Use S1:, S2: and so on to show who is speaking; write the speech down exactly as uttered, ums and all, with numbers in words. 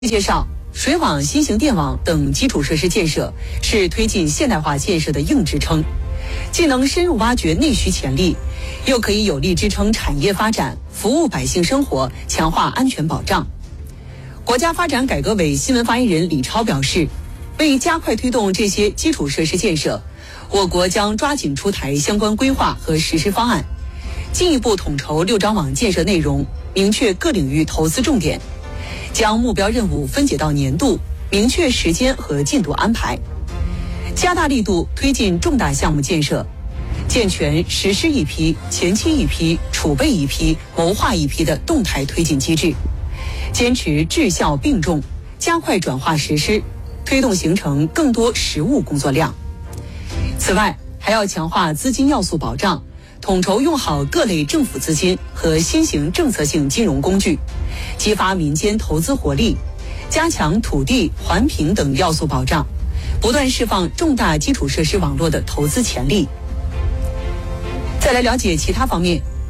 S1: 介绍，水网、新型电网等基础设施建设是推进现代化建设的硬支撑，既能深入挖掘内需潜力，又可以有力支撑产业发展，服务百姓生活，强化安全保障。国家发展改革委新闻发言人李超表示，为加快推动这些基础设施建设，我国将抓紧出台相关规划和实施方案，进一步统筹六张网建设内容，明确各领域投资重点，将目标任务分解到年度，明确时间和进度安排，加大力度推进重大项目建设，健全实施一批、前期一批、储备一批、谋划一批的动态推进机制，坚持质效并重，加快转化实施，推动形成更多实务工作量。此外，还要强化资金要素保障，统筹用好各类政府资金和新型政策性金融工具，激发民间投资活力，加强土地、环评等要素保障，不断释放重大基础设施网络的投资潜力。再来了解其他方面，